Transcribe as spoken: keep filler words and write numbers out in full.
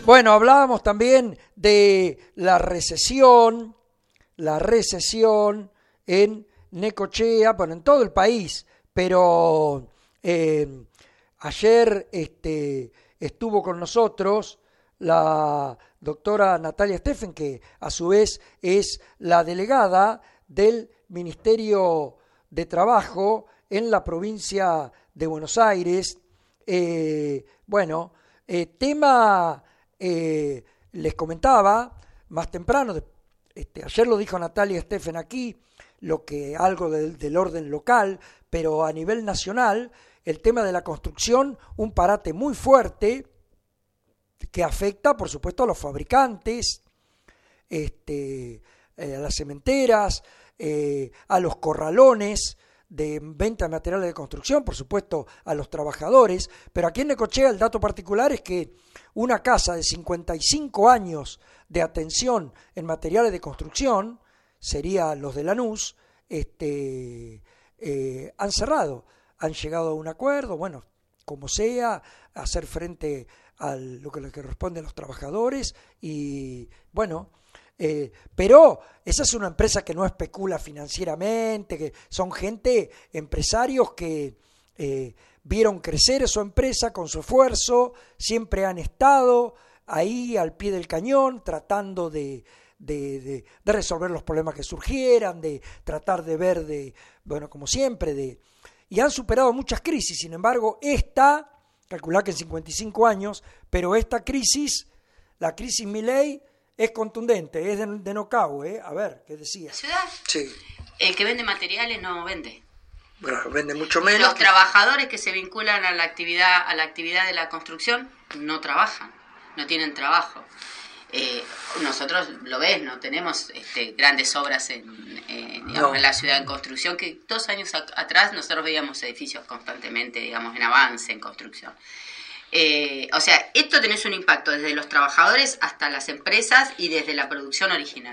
Bueno, hablábamos también de la recesión, la recesión en Necochea, bueno, en todo el país, pero eh, ayer este, estuvo con nosotros la doctora Natalia Steffen, que a su vez es la delegada del Ministerio de Trabajo en la provincia de Buenos Aires. Eh, bueno, eh, tema, eh, les comentaba más temprano, este, ayer lo dijo Natalia Steffen aquí, lo que algo del, del orden local, pero a nivel nacional, el tema de la construcción, un parate muy fuerte que afecta, por supuesto, a los fabricantes, este, eh, a las cementeras, eh, a los corralones de venta de materiales de construcción, por supuesto, a los trabajadores, pero aquí en Necochea el dato particular es que una casa de cincuenta y cinco años de atención en materiales de construcción, sería los de Lanús, este, eh, han cerrado, han llegado a un acuerdo, bueno, como sea, hacer frente a lo que le corresponde a los trabajadores y, bueno, eh, pero esa es una empresa que no especula financieramente, que son gente, empresarios que eh, vieron crecer su empresa con su esfuerzo, siempre han estado ahí al pie del cañón tratando de De, de, de resolver los problemas que surgieran, de tratar de ver, de bueno, como siempre, de y han superado muchas crisis. Sin embargo, esta, calculá que en cincuenta y cinco años, pero esta crisis, la crisis Milei, es contundente, es de, de knockout, ¿eh? A ver, ¿qué decía? ¿Ciudad? Sí. El que vende materiales no vende. Bueno, vende mucho menos. Los que... trabajadores que se vinculan a la actividad, a la actividad de la construcción no trabajan, no tienen trabajo. Eh, nosotros, lo ves, no tenemos este, grandes obras en, en, digamos, no. en la ciudad en construcción, que dos años a, atrás nosotros veíamos edificios constantemente, digamos, en avance, en construcción. Eh, o sea, esto tenés un impacto desde los trabajadores hasta las empresas y desde la producción original.